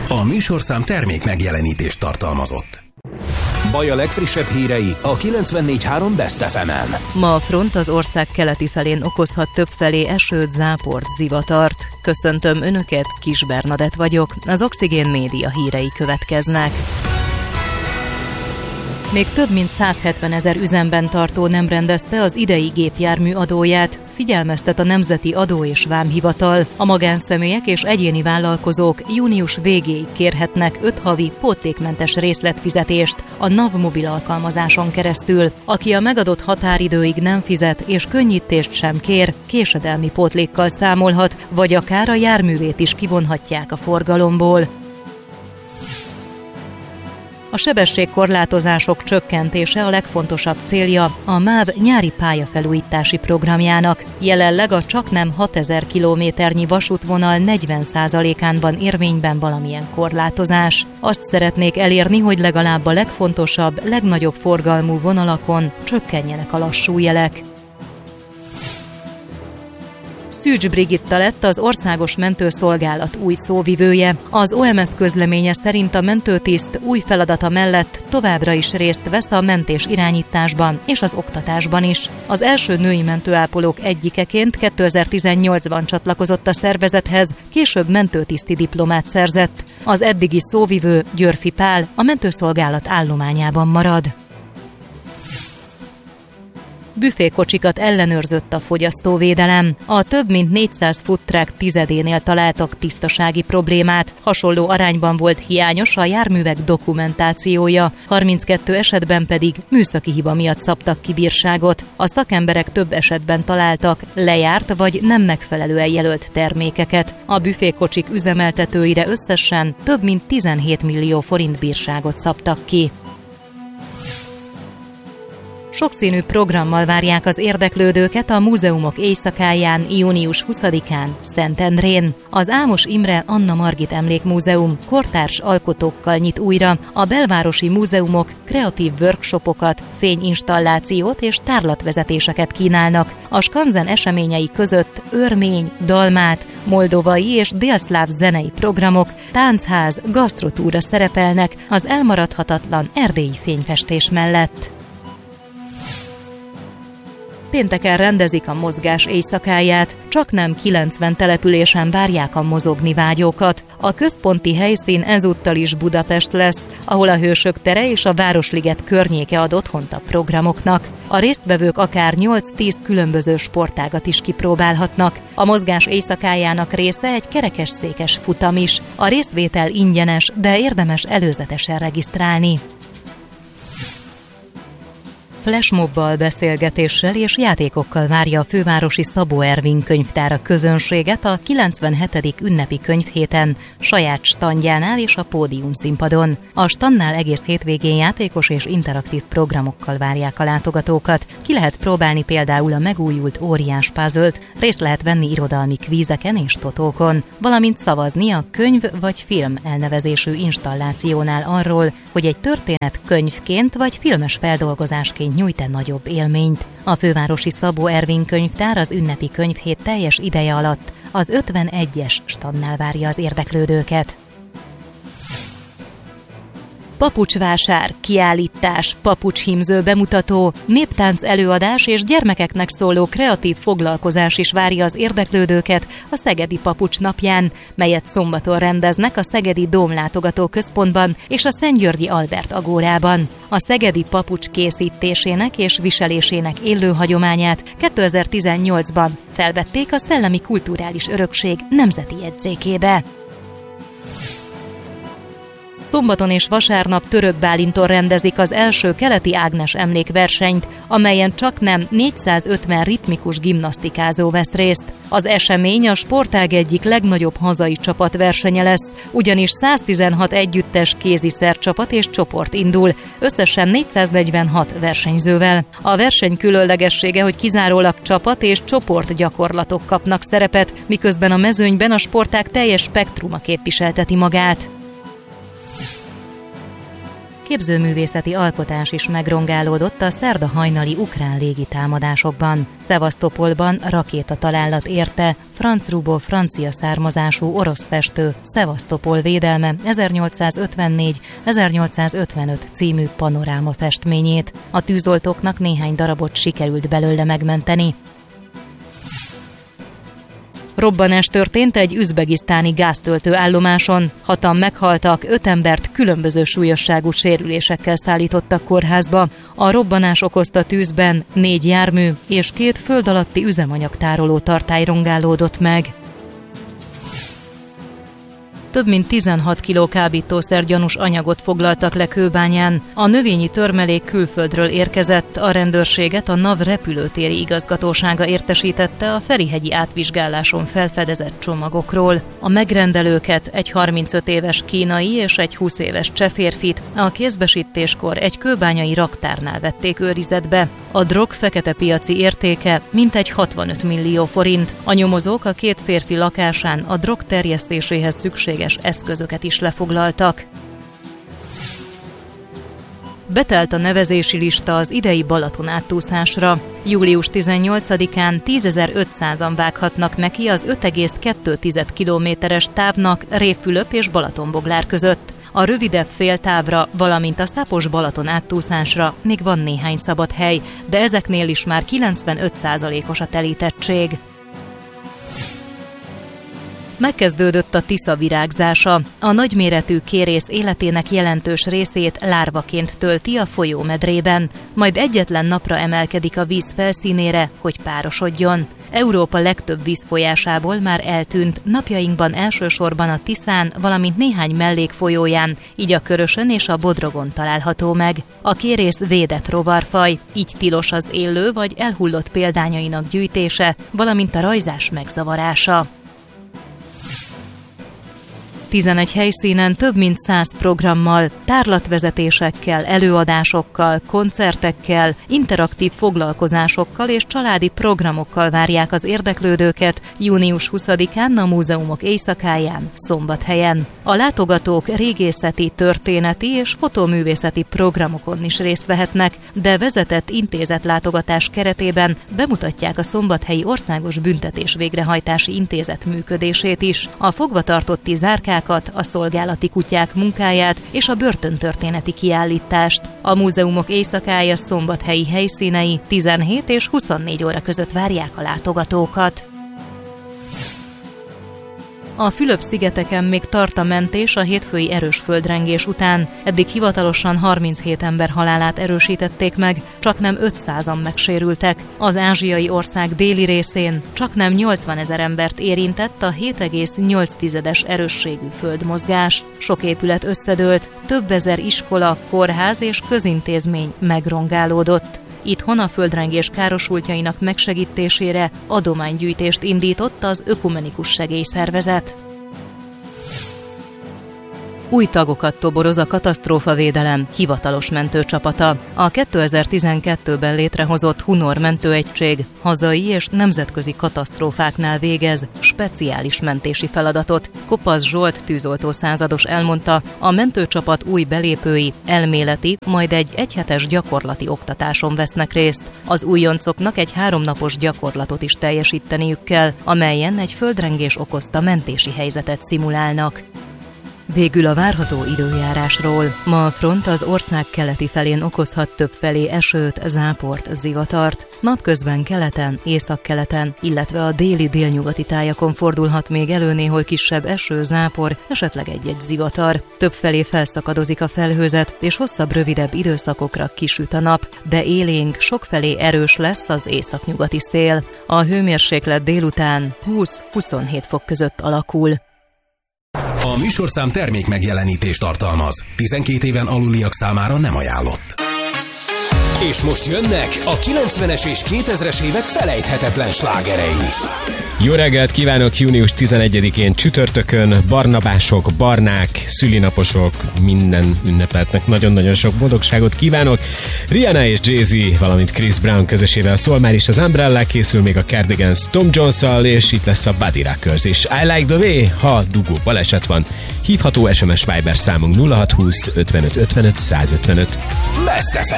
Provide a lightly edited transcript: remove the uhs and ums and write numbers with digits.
A műsorszám termék megjelenítést tartalmazott. Baj a legfrissebb hírei a 94.3 Best FM-en. Ma a front az ország keleti felén okozhat többfelé esőt, záport, zivatart. Köszöntöm Önöket, Kis Bernadett vagyok, az Oxigén Média hírei következnek. Még több mint 170 000 üzemben tartó nem rendezte az idei gépjármű adóját, figyelmeztet a Nemzeti Adó- és Vámhivatal. A magánszemélyek és egyéni vállalkozók június végéig kérhetnek 5 havi pótlékmentes részletfizetést a NAV mobil alkalmazáson keresztül. Aki a megadott határidőig nem fizet és könnyítést sem kér, késedelmi pótlékkal számolhat, vagy akár a járművét is kivonhatják a forgalomból. A sebességkorlátozások csökkentése a legfontosabb célja a MÁV nyári pályafelújítási programjának. Jelenleg a csaknem 6000 kilométernyi vasútvonal 40%-án van érvényben valamilyen korlátozás. Azt szeretnék elérni, hogy legalább a legfontosabb, legnagyobb forgalmú vonalakon csökkenjenek a lassú jelek. Szűcs Brigitta lett az Országos Mentőszolgálat új szóvivője. Az OMS közleménye szerint a mentőtiszt új feladata mellett továbbra is részt vesz a mentés irányításban és az oktatásban is. Az első női mentőápolók egyikeként 2018-ban csatlakozott a szervezethez, később mentőtiszti diplomát szerzett. Az eddigi szóvivő, Györfi Pál, a mentőszolgálat állományában marad. Büfékocsikat ellenőrzött a fogyasztóvédelem. A több mint 400 foodtruck tizedénél találtak tisztasági problémát. Hasonló arányban volt hiányos a járművek dokumentációja, 32 esetben pedig műszaki hiba miatt szabtak ki bírságot. A szakemberek több esetben találtak lejárt vagy nem megfelelően jelölt termékeket. A büfékocsik üzemeltetőire összesen több mint 17 millió forint bírságot szabtak ki. Sokszínű programmal várják az érdeklődőket a múzeumok éjszakáján, június 20-án, Szentendrén. Az Ámos Imre Anna Margit Emlékmúzeum kortárs alkotókkal nyit újra, a belvárosi múzeumok kreatív workshopokat, fényinstallációt és tárlatvezetéseket kínálnak. A skanzen eseményei között örmény, dalmát, moldovai és délszláv zenei programok, táncház, gasztrotúra szerepelnek az elmaradhatatlan erdélyi fényfestés mellett. Pénteken rendezik a mozgás éjszakáját, csaknem 90 településen várják a mozogni vágyókat. A központi helyszín ezúttal is Budapest lesz, ahol a Hősök tere és a Városliget környéke ad otthont a programoknak. A résztvevők akár 8-10 különböző sportágat is kipróbálhatnak. A mozgás éjszakájának része egy kerekesszékes futam is. A részvétel ingyenes, de érdemes előzetesen regisztrálni. Flashmobbal, beszélgetéssel és játékokkal várja a fővárosi Szabó Ervin könyvtár a közönséget a 97. ünnepi könyvhéten, saját standjánál és a pódium színpadon. A standnál egész hétvégén játékos és interaktív programokkal várják a látogatókat. Ki lehet próbálni például a megújult óriás puzzle-t, részt lehet venni irodalmi kvízeken és totókon, valamint szavazni a könyv vagy film elnevezésű installációnál arról, hogy egy történet könyvként vagy filmes feldolgozásként nyújt-e nagyobb élményt. A fővárosi Szabó Ervin könyvtár az ünnepi könyvhét teljes ideje alatt az 51-es standnál várja az érdeklődőket. Papucsvásár, kiállítás, papucshímző bemutató, néptánc előadás és gyermekeknek szóló kreatív foglalkozás is várja az érdeklődőket a Szegedi Papucs napján, melyet szombaton rendeznek a Szegedi Dómlátogató Központban és a Szentgyörgyi Albert Agórában. A szegedi papucs készítésének és viselésének élő hagyományát 2018-ban felvették a Szellemi Kulturális Örökség nemzeti jegyzékébe. Szombaton és vasárnap Török Bálinton rendezik az első keleti Ágnes emlékversenyt, amelyen csaknem 450 ritmikus gimnasztikázó vesz részt. Az esemény a sportág egyik legnagyobb hazai csapatversenye lesz, ugyanis 116 együttes kéziszercsapat és csoport indul, összesen 446 versenyzővel. A verseny különlegessége, hogy kizárólag csapat és csoport gyakorlatok kapnak szerepet, miközben a mezőnyben a sportág teljes spektruma képviselteti magát. képzőművészeti alkotás is megrongálódott a szerda hajnali ukrán légitámadásokban. Szevasztopolban rakétatalálat érte Franz Rubó francia származású orosz festő Szevasztopol védelme 1854-1855 című panoráma festményét. A tűzoltóknak néhány darabot sikerült belőle megmenteni. Robbanás történt egy üzbegisztáni gáztöltő állomáson. 6-an meghaltak, 5 embert különböző súlyosságú sérülésekkel szállítottak kórházba. A robbanás okozta tűzben 4 jármű és 2 föld alatti üzemanyagtároló tartály rongálódott meg. Több mint 16 kiló kábítószer-gyanús anyagot foglaltak le Kőbányán. A növényi törmelék külföldről érkezett, a rendőrséget a NAV repülőtéri igazgatósága értesítette a ferihegyi átvizsgáláson felfedezett csomagokról. A megrendelőket, egy 35 éves kínai és egy 20 éves cseh férfit a kézbesítéskor egy kőbányai raktárnál vették őrizetbe. A drog fekete piaci értéke mintegy 65 millió forint. A nyomozók a 2 férfi lakásán a drog terjesztéséhez szükséges eszközöket is lefoglaltak. Betelt a nevezési lista az idei Balaton áttúszásra. Július 18-án 10.500-an vághatnak neki az 5,2 kilométeres távnak Révfülöp és Balatonboglár között. A rövidebb féltávra, valamint a Szápos Balaton áttúszásra még van néhány szabad hely, de ezeknél is már 95%-os a telítettség. Megkezdődött a Tisza virágzása. A nagyméretű kérész életének jelentős részét lárvaként tölti a folyómedrében, majd egyetlen napra emelkedik a víz felszínére, hogy párosodjon. Európa legtöbb vízfolyásából már eltűnt, napjainkban elsősorban a Tiszán, valamint néhány mellékfolyóján, így a Körösön és a Bodrogon található meg. A kérész védett rovarfaj, így tilos az élő vagy elhullott példányainak gyűjtése, valamint a rajzás megzavarása. 11 helyszínen több mint 100 programmal, tárlatvezetésekkel, előadásokkal, koncertekkel, interaktív foglalkozásokkal és családi programokkal várják az érdeklődőket június 20-án a Múzeumok éjszakáján, Szombathelyen. A látogatók régészeti, történeti és fotóművészeti programokon is részt vehetnek, de vezetett intézetlátogatás keretében bemutatják a Szombathelyi Országos Büntetés Végrehajtási Intézet működését is, a fogvatartotti zárkák, a szolgálati kutyák munkáját és a börtöntörténeti kiállítást. A Múzeumok éjszakája szombathelyi helyszínei 17 és 24 óra között várják a látogatókat. A Fülöp-szigeteken még tart a mentés a hétfői erős földrengés után. Eddig hivatalosan 37 ember halálát erősítették meg, csaknem 500-an megsérültek. Az ázsiai ország déli részén csaknem 80 000 embert érintett a 7,8 erősségű földmozgás. Sok épület összedőlt, több ezer iskola, kórház és közintézmény megrongálódott. Itthon a földrengés károsultjainak megsegítésére adománygyűjtést indított az Ökumenikus Segélyszervezet. Új tagokat toboroz a katasztrófavédelem hivatalos mentőcsapata. A 2012-ben létrehozott Hunor mentőegység hazai és nemzetközi katasztrófáknál végez speciális mentési feladatot. Kopasz Zsolt tűzoltó százados elmondta, a mentőcsapat új belépői elméleti, majd egy egyhetes gyakorlati oktatáson vesznek részt. Az újoncoknak egy 3 napos gyakorlatot is teljesíteniük kell, amelyen egy földrengés okozta mentési helyzetet szimulálnak. Végül a várható időjárásról. Ma a front az ország keleti felén okozhat többfelé esőt, záport, zivatart. Napközben keleten, északkeleten, illetve a déli-délnyugati tájakon fordulhat még elő néhol kisebb eső, zápor, esetleg egy-egy zivatar. Többfelé felszakadozik a felhőzet, és hosszabb, rövidebb időszakokra kisüt a nap, de élénk sokfelé erős lesz az északnyugati szél. A hőmérséklet délután 20-27 fok között alakul. A műsorszám termék megjelenítést tartalmaz. 12 éven aluliak számára nem ajánlott. És most jönnek a 90-es és 2000-es évek felejthetetlen slágerei. Jó reggelt kívánok június 11-én csütörtökön, barnabások, barnák, szülinaposok, minden ünnepeltnek nagyon-nagyon sok boldogságot kívánok. Rihanna és Jay-Z, valamint Chris Brown közösével szól már is az Umbrella, készül még a Cardigans Tom Jones-szal, és itt lesz a Buddy Rockers is. I Like The Way, ha dugó baleset van. Hívható SMS Viber számunk 0620 55 55 155. Best FM.